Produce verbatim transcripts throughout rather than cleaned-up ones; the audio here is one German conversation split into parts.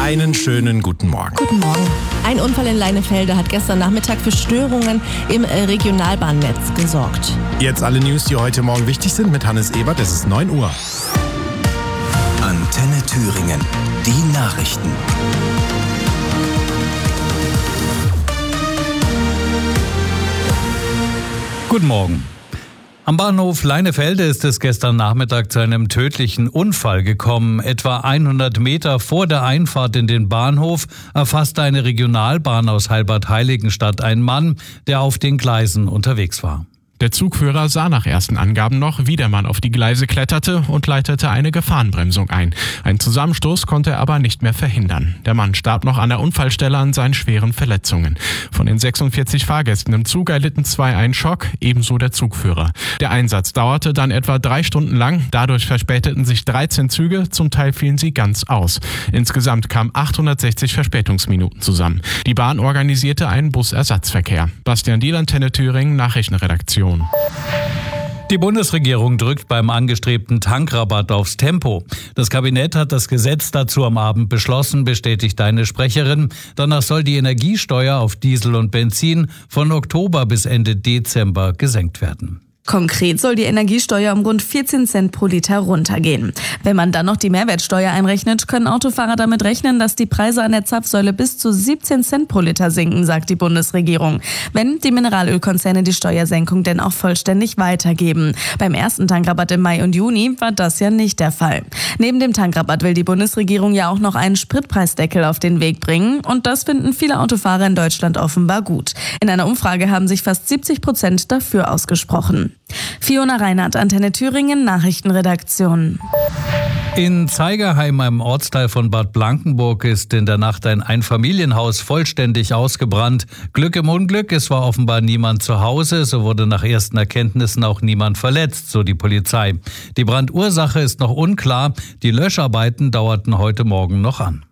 Einen schönen guten Morgen. Guten Morgen. Ein Unfall in Leinefelde hat gestern Nachmittag für Störungen im Regionalbahnnetz gesorgt. Jetzt alle News, die heute Morgen wichtig sind, mit Hannes Ebert. Es ist neun Uhr. Antenne Thüringen. Die Nachrichten. Guten Morgen. Am Bahnhof Leinefelde ist es gestern Nachmittag zu einem tödlichen Unfall gekommen. Etwa hundert Meter vor der Einfahrt in den Bahnhof erfasste eine Regionalbahn aus Heilbad-Heiligenstadt einen Mann, der auf den Gleisen unterwegs war. Der Zugführer sah nach ersten Angaben noch, wie der Mann auf die Gleise kletterte und leitete eine Gefahrenbremsung ein. Einen Zusammenstoß konnte er aber nicht mehr verhindern. Der Mann starb noch an der Unfallstelle an seinen schweren Verletzungen. Von den sechsundvierzig Fahrgästen im Zug erlitten zwei einen Schock, ebenso der Zugführer. Der Einsatz dauerte dann etwa drei Stunden lang. Dadurch verspäteten sich dreizehn Züge, zum Teil fielen sie ganz aus. Insgesamt kamen achthundertsechzig Verspätungsminuten zusammen. Die Bahn organisierte einen Busersatzverkehr. Bastian Diel, Antenne Thüringen, Nachrichtenredaktion. Die Bundesregierung drückt beim angestrebten Tankrabatt aufs Tempo. Das Kabinett hat das Gesetz dazu am Abend beschlossen, bestätigt eine Sprecherin. Danach soll die Energiesteuer auf Diesel und Benzin von Oktober bis Ende Dezember gesenkt werden. Konkret soll die Energiesteuer um rund vierzehn Cent pro Liter runtergehen. Wenn man dann noch die Mehrwertsteuer einrechnet, können Autofahrer damit rechnen, dass die Preise an der Zapfsäule bis zu siebzehn Cent pro Liter sinken, sagt die Bundesregierung. Wenn die Mineralölkonzerne die Steuersenkung denn auch vollständig weitergeben. Beim ersten Tankrabatt im Mai und Juni war das ja nicht der Fall. Neben dem Tankrabatt will die Bundesregierung ja auch noch einen Spritpreisdeckel auf den Weg bringen. Und das finden viele Autofahrer in Deutschland offenbar gut. In einer Umfrage haben sich fast siebzig Prozent dafür ausgesprochen. Fiona Reinhardt, Antenne Thüringen, Nachrichtenredaktion. In Zeigerheim, einem Ortsteil von Bad Blankenburg, ist in der Nacht ein Einfamilienhaus vollständig ausgebrannt. Glück im Unglück, es war offenbar niemand zu Hause, so wurde nach ersten Erkenntnissen auch niemand verletzt, so die Polizei. Die Brandursache ist noch unklar, die Löscharbeiten dauerten heute Morgen noch an.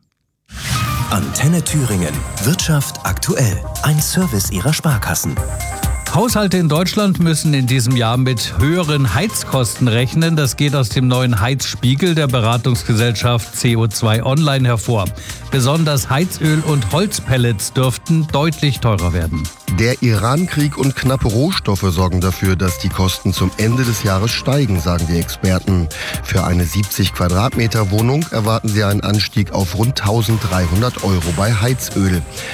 Antenne Thüringen. Wirtschaft aktuell. Ein Service Ihrer Sparkassen. Haushalte in Deutschland müssen in diesem Jahr mit höheren Heizkosten rechnen. Das geht aus dem neuen Heizspiegel der Beratungsgesellschaft C O zwei Online hervor. Besonders Heizöl und Holzpellets dürften deutlich teurer werden. Der Iran-Krieg und knappe Rohstoffe sorgen dafür, dass die Kosten zum Ende des Jahres steigen, sagen die Experten. Für eine siebzig Quadratmeter Wohnung erwarten sie einen Anstieg auf rund eintausenddreihundert Euro bei Heizöl.